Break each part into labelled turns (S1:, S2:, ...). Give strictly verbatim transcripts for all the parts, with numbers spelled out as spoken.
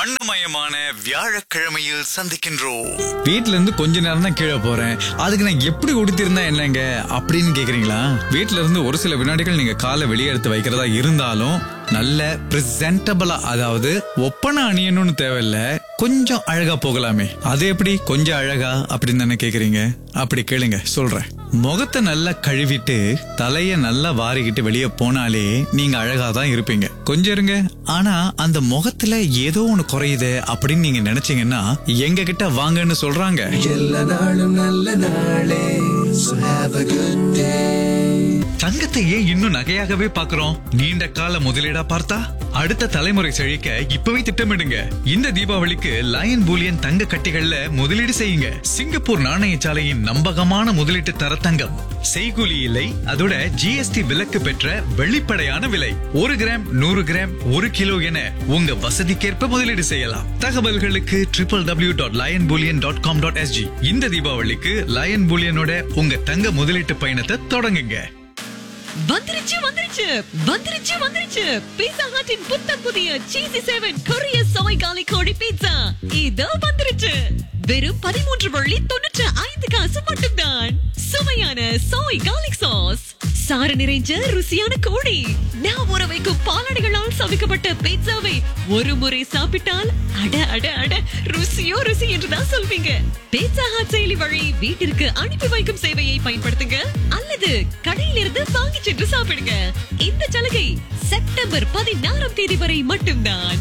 S1: வண்ணமயமான வியாழக்கிழமையில் சந்திக்கின்றோம்.
S2: வீட்ல இருந்து கொஞ்ச நேரம் தான் கீழே போறேன், அதுக்கு நான் எப்படி உடுத்திருந்தா என்னங்க அப்படின்னு கேக்குறீங்களா? வீட்ல இருந்து ஒரு சில வினாடிகள் நீங்க காலை வெளியே எடுத்து வைக்கிறதா இருந்தாலும் நல்ல பிரசன்டபிளா, அதாவது ஒப்பனை அணியணும்னு தேவையில்ல, கொஞ்சம் அழகா போகலாமே. அது எப்படி கொஞ்சம் அழகா அப்படின்னு தானே கேக்குறீங்க? அப்படி கேளுங்க, சொல்றேன். முகத்தை நல்லா கழுவிட்டு தலைய நல்லா வாரிக்கிட்டு வெளியே போனாலே நீங்க அழகா தான் இருப்பீங்க. கொஞ்சம் இருங்க, ஆனா அந்த முகத்துல ஏதோ ஒண்ணு குறையுது அப்படின்னு நீங்க நினைச்சீங்கன்னா எங்க கிட்ட வாங்கன்னு சொல்றாங்க.
S3: எல்லா நாளும் நல்ல நாளே, so have a good day.
S2: தங்கத்தை ஏன் இன்னும் நகையாகவே பாக்குறோம்? நீண்ட கால முதலீடா பார்த்தா அடுத்த தலைமுறை செழிக்க இப்பவே திட்டமிடுங்க. இந்த தீபாவளிக்கு லயன் பூலியன் தங்க கட்டிகள்ல முதலீடு செய்யுங்க. சிங்கப்பூர் நாணயசாலையின் நம்பகமான முதலீட்டு தர தங்கம். செய்கூலி இல்லை, அதோட ஜிஎஸ்டி விலக்கு பெற்ற வெளிப்படையான விலை. ஒரு கிராம், நூறு கிராம், ஒரு கிலோ என உங்க வசதிக்கேற்ப முதலீடு செய்யலாம். தகவல்களுக்கு triple W dot line Boolean dot com dot SG. இந்த தீபாவளிக்கு லயன் பூலியனோட உங்க தங்க முதலீட்டு பயணத்தை தொடங்குங்க.
S4: வந்துருச்சு வந்துருச்சு வந்துருச்சு வந்துருச்சு பீட்சா ஹட்டின் புத்தம் புதிய சீசி செவன் கொரிய சோய் காலி கோழி பீட்சா இதோ வந்துருச்சு. வெறும் பதிமூன்று வள்ளி தொண்ணூற்று ஐந்து காசு மட்டும்தான். சுவையான சோய் கார்லிக் சாஸ், சாறு நிறைஞ்ச ருசியான கோழி, நான் ஊற வைக்கும் பாலாடைகளால் சமைக்கப்பட்ட பீட்சாவை ஒரு முறை சாப்பிட்டால் அட அட அட ருசியோ ருசி என்றுதான் சொல்வீங்க. பீட்சா ஹட் செயலி வழி வீட்டிற்கு அனுப்பி வைக்கும் சேவையை பயன்படுத்துங்க அல்லது கடையிலிருந்து வாங்கி சென்று சாப்பிடுங்க. இந்த சலுகை செப்டம்பர் பதினாறாம் தேதி வரை மட்டும்தான்.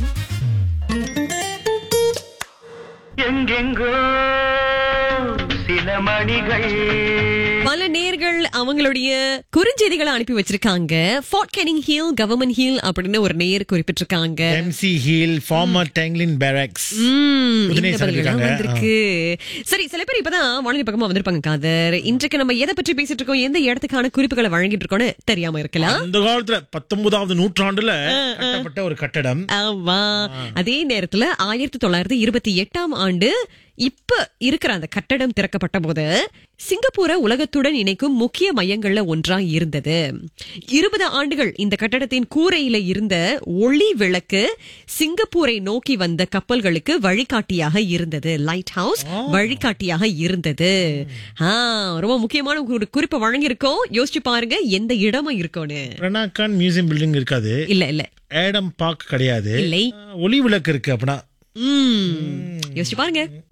S5: எங்கெங்கோ சில மணிகள்.
S4: பல நேர்கள் அவங்களுடைய குறுஞ்செய்திகளை அனுப்பி வச்சிருக்காங்க. ஃபார்ட் கேனிங் ஹில், கவர்மெண்ட் ஹில் அப்படின்னு ஒரு நேயர் குறிப்பிட்டிருக்காங்க.
S6: MC hill, farmer டேங்லின் பேரக்ஸ்.
S4: ம், இந்த
S6: உடனே
S4: பதில்கள்லாம்
S6: சொல்லிருக்காங்க.
S4: வந்திருக்கு. சரி, சில பேர் இப்பதான் வானொலி பக்கமா வந்திருப்பாங்க. காதர், இன்றைக்கு நம்ம எதை பற்றி பேசிட்டு இருக்கோம், எந்த இடத்துக்கான குறிப்புகளை வழங்கிட்டு இருக்கோம்னு தெரியாம இருக்கலாம்.
S6: அந்த காலத்துல பத்தொன்பதாவது நூற்றாண்டுல கட்டப்பட்ட ஒரு கட்டடம்.
S4: ஆமா, அதே நேரத்துல ஆயிரத்தி தொள்ளாயிரத்தி இருபத்தி எட்டாம் ஆண்டு இப்ப இருக்கிற அந்த கட்டடம் திறக்கப்பட்ட போது சிங்கப்பூரை உலகத்துடன் இணைக்கும் முக்கிய மையங்கள்ல ஒன்றா இருந்தது. இருபது ஆண்டுகள் இந்த கட்டடத்தின் கூரையில இருந்த ஒளி விளக்கு சிங்கப்பூரை நோக்கி வந்த கப்பல்களுக்கு வழிகாட்டியாக இருந்தது. லைட் ஹவுஸ் வழிகாட்டியாக இருந்தது. ஆஹ் ரொம்ப முக்கியமான ஒரு குறிப்பை வழங்கியிருக்கோம். யோசிச்சு பாருங்க எந்த இடமா இருக்கும்னு.
S6: பிரணாக்கான் மியூசியம் பில்டிங் இருக்காது.
S4: இல்ல இல்ல
S6: ஏடம் பார்க் கிடையாது.
S4: இல்லை.
S6: ஒளி விளக்கு இருக்கு. அப்படின்னா
S4: யோசிச்சு பாருங்க.